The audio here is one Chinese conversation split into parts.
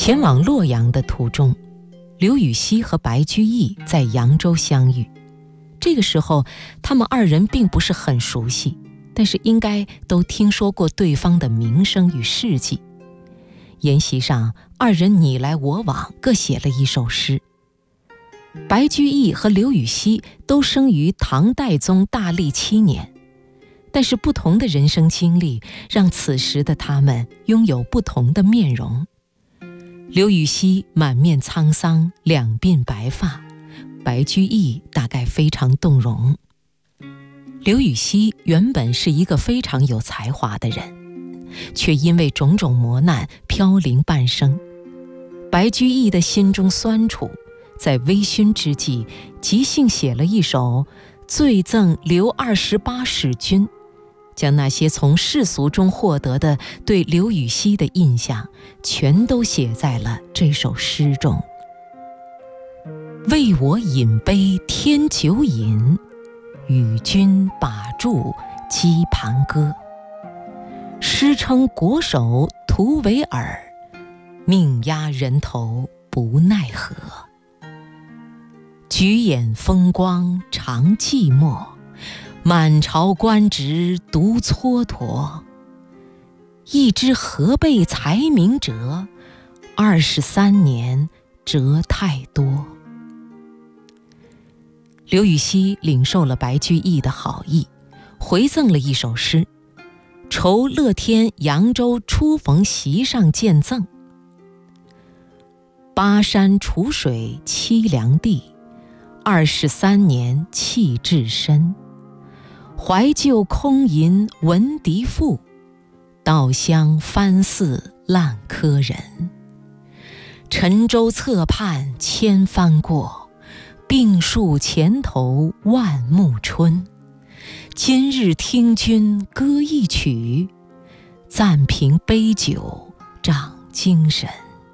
前往洛阳的途中，刘禹锡和白居易在扬州相遇。这个时候他们二人并不是很熟悉，但是应该都听说过对方的名声与事迹。宴席上，二人你来我往，各写了一首诗。白居易和刘禹锡都生于唐代宗大历7年，但是不同的人生经历让此时的他们拥有不同的面容。刘禹锡满面沧桑，两鬓白发，白居易大概非常动容。刘禹锡原本是一个非常有才华的人，却因为种种磨难飘零半生。白居易的心中酸楚，在微醺之际即兴写了一首《醉赠刘28使君》，将那些从世俗中获得的对刘禹锡的印象全都写在了这首诗中。为我饮杯添酒饮，与君把箸击盘歌。诗称国手徒为尔，命压人头不奈何。举眼风光常寂寞，满朝官职独蹉跎。一知何备才名折，23年折太多。刘禹锡领受了白居易的好意，回赠了一首诗，酬乐天扬州初逢席上见赠。巴山楚水凄凉地，23年弃置身。怀旧空吟闻笛赋，稻香翻似烂柯人。沉舟侧畔千帆过，病树前头万木春。今日听君歌一曲，暂凭杯酒长精神。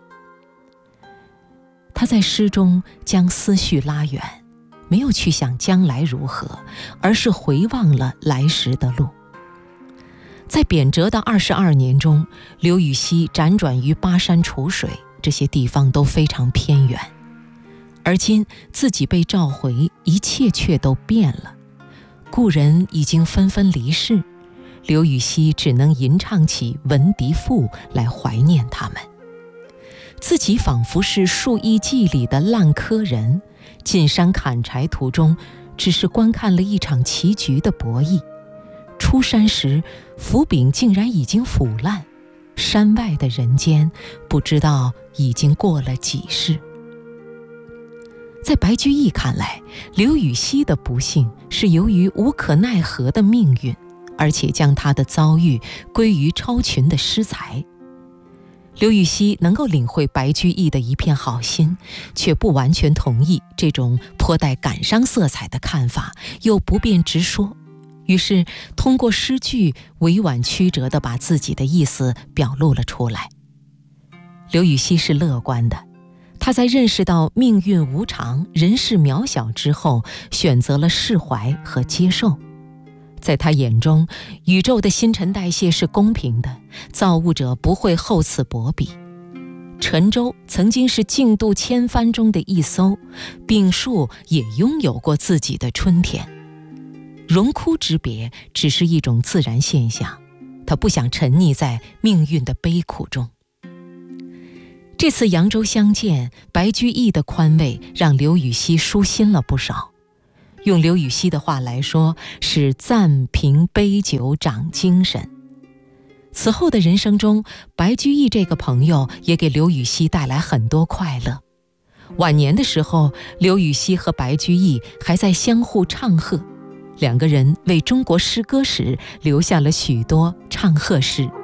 他在诗中将思绪拉远，没有去想将来如何，而是回望了来时的路。在贬谪的22年中，刘禹锡辗转于巴山楚水，这些地方都非常偏远。而今自己被召回，一切却都变了。故人已经纷纷离世，刘禹锡只能吟唱起《闻笛赋》来怀念他们。自己仿佛是树艺记里的烂柯人，进山砍柴途中只是观看了一场棋局的博弈。出山时斧柄竟然已经腐烂，山外的人间不知道已经过了几世。在白居易看来，刘禹锡的不幸是由于无可奈何的命运，而且将他的遭遇归于超群的诗才。刘禹锡能够领会白居易的一片好心，却不完全同意这种颇带感伤色彩的看法，又不便直说，于是通过诗句委婉曲折地把自己的意思表露了出来。刘禹锡是乐观的，他在认识到命运无常、人事渺小之后，选择了释怀和接受。在他眼中，宇宙的新陈代谢是公平的，造物者不会厚此薄彼。沉舟曾经是竞渡千帆中的一艘，病树也拥有过自己的春天。荣枯之别只是一种自然现象，他不想沉溺在命运的悲苦中。这次扬州相见，白居易的宽慰让刘禹锡舒心了不少。用刘禹锡的话来说，是暂凭杯酒长精神。此后的人生中，白居易这个朋友也给刘禹锡带来很多快乐。晚年的时候，刘禹锡和白居易还在相互唱和，两个人为中国诗歌史留下了许多唱和诗。